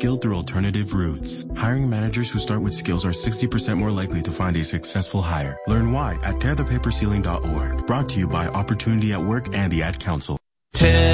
skilled through alternative routes. Hiring managers who start with skills are 60% more likely to find a successful hire. Learn why at tearthepaperceiling.org. Brought to you by Opportunity at Work and the Ad Council.